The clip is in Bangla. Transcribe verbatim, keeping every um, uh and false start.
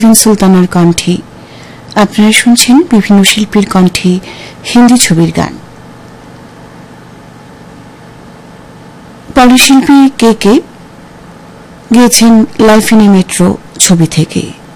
সুলতানার কণ্ঠে আপনারা শুনছেন বিভিন্ন শিল্পীর কণ্ঠে হিন্দি ছবির গান। পরের শিল্পী কে কে গেয়েছেন লাইফ ইন এ মেট্রো ছবি থেকে।